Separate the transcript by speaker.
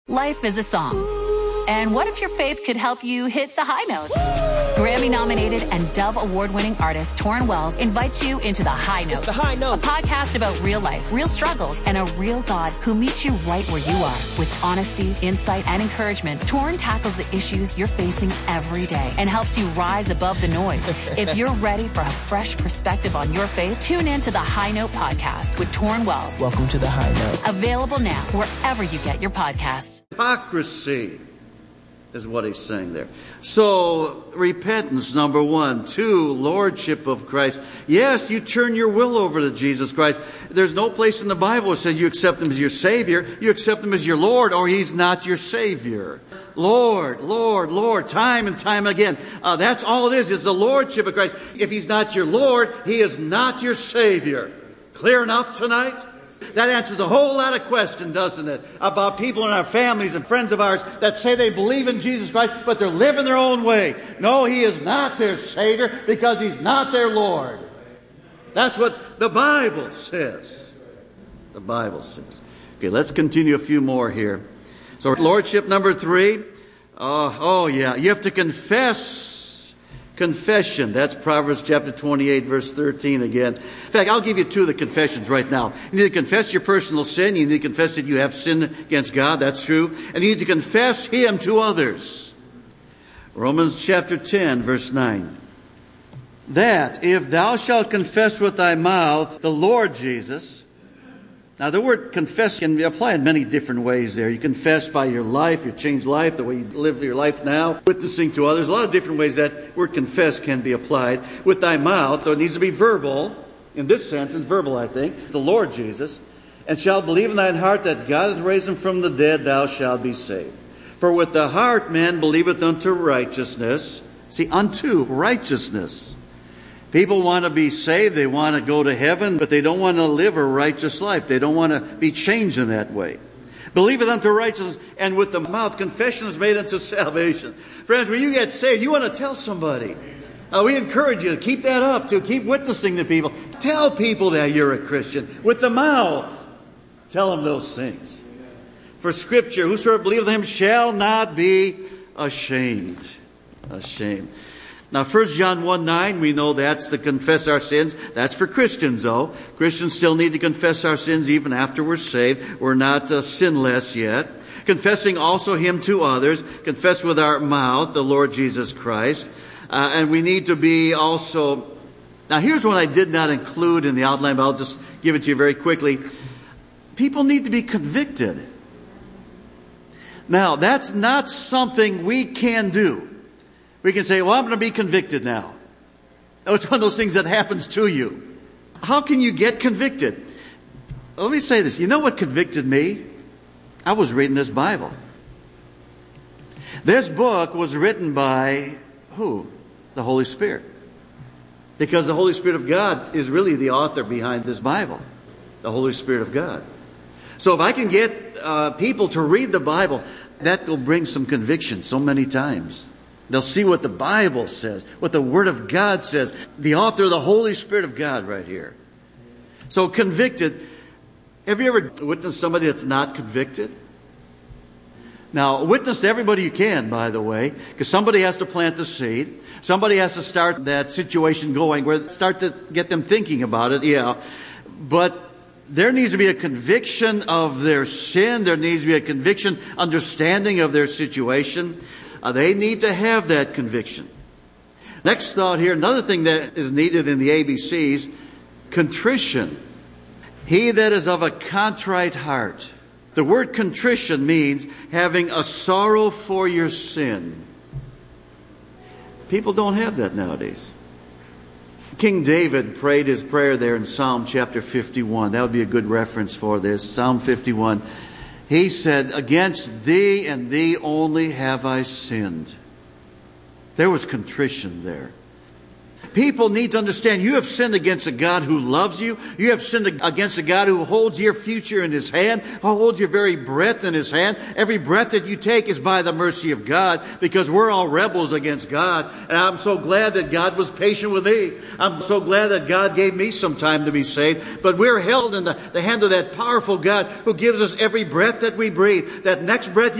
Speaker 1: Life is a song. And what if your faith could help you hit the high notes? Grammy-nominated and Dove Award-winning artist Torrin Wells invites you into The High Note.
Speaker 2: It's The High Note.
Speaker 1: A podcast about real life, real struggles, and a real God who meets you right where you are. With honesty, insight, and encouragement, Torrin tackles the issues you're facing every day and helps you rise above the noise. If you're ready for a fresh perspective on your faith, tune in to The High Note podcast with Torrin Wells.
Speaker 2: Welcome to The High Note.
Speaker 1: Available now wherever you get your podcasts.
Speaker 3: Hypocrisy is what he's saying there. So, repentance, number one. Two, lordship of Christ. Yes, you turn your will over to Jesus Christ. There's no place in the Bible that says you accept Him as your Savior. You accept Him as your Lord, or He's not your Savior. Lord, Lord, Lord, time and time again. That's all it is the lordship of Christ. If He's not your Lord, He is not your Savior. Clear enough tonight? That answers a whole lot of questions, doesn't it? About people in our families and friends of ours that say they believe in Jesus Christ, but they're living their own way. No, He is not their Savior because He's not their Lord. That's what the Bible says. The Bible says. Okay, let's continue a few more here. So, lordship number three. You have to confess. Confession. That's Proverbs chapter 28, verse 13 again. In fact, I'll give you two of the confessions right now. You need to confess your personal sin. You need to confess that you have sinned against God. That's true. And you need to confess Him to others. Romans chapter 10, verse 9. That if thou shalt confess with thy mouth the Lord Jesus. Now, the word confess can be applied in many different ways there. You confess by your life, your changed life, the way you live your life now, witnessing to others. A lot of different ways that word confess can be applied. With thy mouth, though it needs to be verbal. In this sense, it's verbal, I think. The Lord Jesus. And shalt believe in thine heart that God hath raised Him from the dead, thou shalt be saved. For with the heart man believeth unto righteousness. See, unto righteousness. People want to be saved, they want to go to heaven, but they don't want to live a righteous life. They don't want to be changed in that way. Believeth unto righteousness, and with the mouth confession is made unto salvation. Friends, when you get saved, you want to tell somebody. We encourage you to keep that up, to keep witnessing to people. Tell people that you're a Christian. With the mouth, tell them those things. For Scripture, whosoever believeth Him shall not be ashamed. Ashamed. Now, 1 John 1:9, we know that's to confess our sins. That's for Christians, though. Christians still need to confess our sins even after we're saved. We're not sinless yet. Confessing also Him to others. Confess with our mouth the Lord Jesus Christ. And we need to be also... Now, here's one I did not include in the outline, but I'll just give it to you very quickly. People need to be convicted. Now, that's not something we can do. We can say, well, I'm going to be convicted now. It's one of those things that happens to you. How can you get convicted? Let me say this. You know what convicted me? I was reading this Bible. This book was written by who? The Holy Spirit. Because the Holy Spirit of God is really the author behind this Bible. The Holy Spirit of God. So if I can get people to read the Bible, that will bring some conviction so many times. They'll see what the Bible says, what the Word of God says. The author, the Holy Spirit of God right here. So convicted. Have you ever witnessed somebody that's not convicted? Now, witness to everybody you can, by the way, because somebody has to plant the seed. Somebody has to start that situation going, where start to get them thinking about it, yeah. But there needs to be a conviction of their sin. There needs to be a conviction, understanding of their situation. They need to have that conviction. Next thought here, another thing that is needed in the ABCs, contrition. He that is of a contrite heart. The word contrition means having a sorrow for your sin. People don't have that nowadays. King David prayed his prayer there in Psalm chapter 51. That would be a good reference for this. Psalm 51. He said, against thee and thee only have I sinned. There was contrition there. People need to understand you have sinned against a God who loves you. You have sinned against a God who holds your future in His hand, who holds your very breath in His hand. Every breath that you take is by the mercy of God, because we're all rebels against God. And I'm so glad that God was patient with me. I'm so glad that God gave me some time to be saved. But we're held in the hand of that powerful God who gives us every breath that we breathe. That next breath